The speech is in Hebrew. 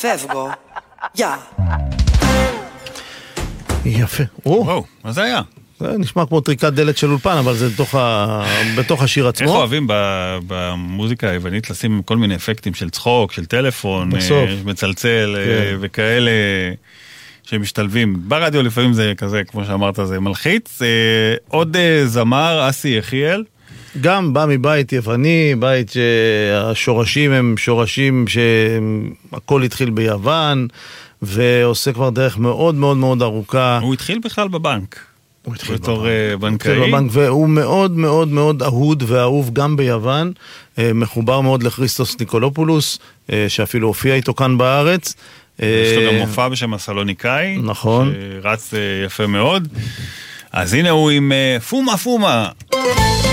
Fevgo. Ja. יפה. וואו, מה זה היה? זה נשמע כמו טריקת דלת של אולפן, אבל זה בתוך השיר עצמו. איך אוהבים במוזיקה היוונית לשים כל מיני אפקטים של צחוק, של טלפון, מצלצל וכאלה שמשתלבים. ברדיו לפעמים זה כזה, כמו שאמרת, זה מלחיץ. עוד זמר, אסי יחיאל. גם בא מבית יווני, בית שהשורשים הם שורשים שהכל התחיל ביוון, ועושה כבר דרך מאוד מאוד מאוד ארוכה. הוא התחיל בכלל בבנק. הוא התחיל בתור בנקאי. והוא מאוד מאוד מאוד אהוד ואהוב גם ביוון, מחובר מאוד לכריסטוס ניקולופולוס, שאפילו הופיע איתו כאן בארץ. יש לו גם מופע בשם הסלוניקאי. נכון. שרץ יפה מאוד. אז הנה הוא עם פומה פומה.